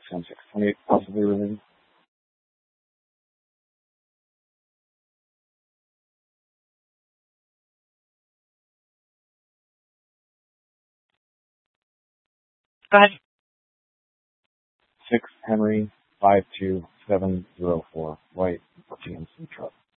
610-628, possibly related. Go ahead. 6 Henry 52704, white GMC truck.